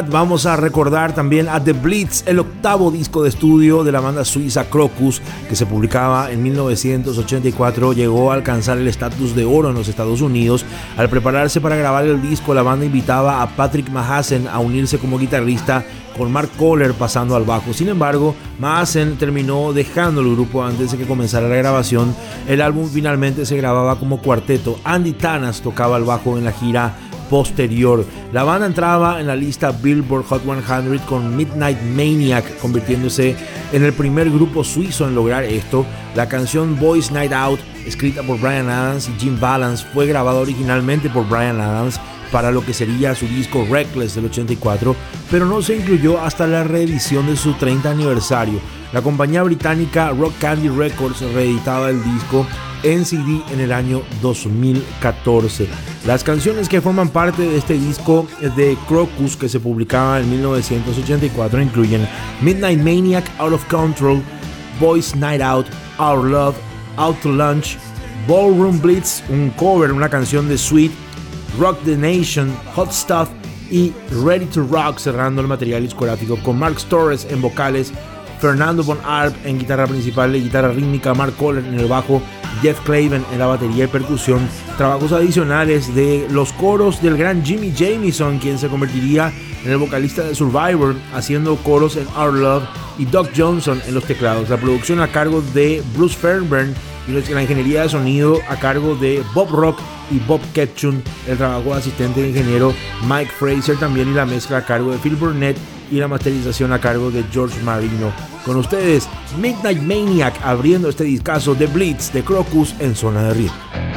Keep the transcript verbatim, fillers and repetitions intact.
oportunidad vamos a recordar también a The Blitz, el octavo disco de estudio de la banda suiza Crocus, que se publicaba en mil novecientos ochenta y cuatro, llegó a alcanzar el estatus de oro en los Estados Unidos. Al prepararse para grabar el disco, la banda invitaba a Patrick Mahasen a unirse como guitarrista, con Mark Kohler pasando al bajo. Sin embargo, Mahasen terminó dejando el grupo antes de que comenzara la grabación. El álbum finalmente se grababa como cuarteto. Andy Tanas tocaba el bajo en la gira posterior. La banda entraba en la lista Billboard Hot cien con Midnight Maniac, convirtiéndose en el primer grupo suizo en lograr esto. La canción Boys Night Out, escrita por Bryan Adams y Jim Vallance, fue grabada originalmente por Bryan Adams para lo que sería su disco Reckless del ochenta y cuatro, pero no se incluyó hasta la reedición de su treinta aniversario. La compañía británica Rock Candy Records reeditaba el disco en C D en el año dos mil catorce. Las canciones que forman parte de este disco de Crocus, que se publicaba en mil novecientos ochenta y cuatro, incluyen Midnight Maniac, Out of Control, Boys Night Out, Our Love, Out to Lunch, Ballroom Blitz, un cover, una canción de Sweet, Rock the Nation, Hot Stuff y Ready to Rock, cerrando el material discográfico con Mark Torres en vocales, Fernando von Arp en guitarra principal y guitarra rítmica, Mark Kohler en el bajo, Jeff Clavin en la batería y percusión. Trabajos adicionales de los coros del gran Jimmy Jamison, quien se convertiría en el vocalista de Survivor, haciendo coros en Our Love, y Doc Johnson en los teclados. La producción a cargo de Bruce Fairbairn y la ingeniería de sonido a cargo de Bob Rock y Bob Ketchum. El trabajo de asistente de ingeniero Mike Fraser también, y la mezcla a cargo de Phil Burnett y la masterización a cargo de George Marino. Con ustedes, Midnight Maniac, abriendo este discazo de Blitz de Crocus en Zona de Riesgo.